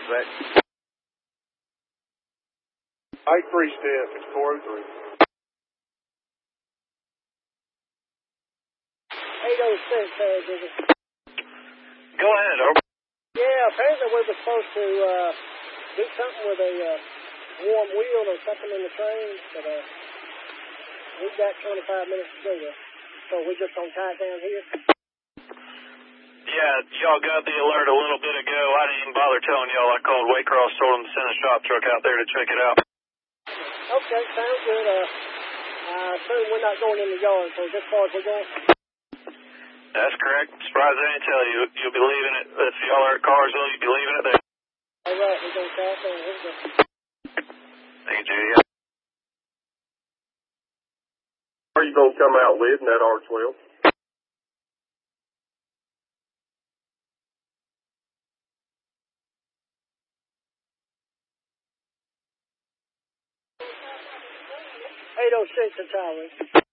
Back. 83 stiff. It's 403. 806, Digger. Go ahead, over. Yeah, apparently we were supposed to do something with a warm wheel or something in the train, but we've got 25 minutes to do this. So we're just going to tie it down here? Yeah, y'all got the alert a little bit ago. I didn't even bother telling y'all. I called Waycross, told them to send a shop truck out there to check it out. Okay, sounds good. I assume we're not going in the yard, so as far as we're going? That's correct. Surprised I didn't tell you. You'll be leaving it. If y'all are at Carsville, you'll be leaving it there. All right, we're going to tie it down. Here we go. Thank you, Judy. Are you going to come out with in that R12? $806 to Tyree.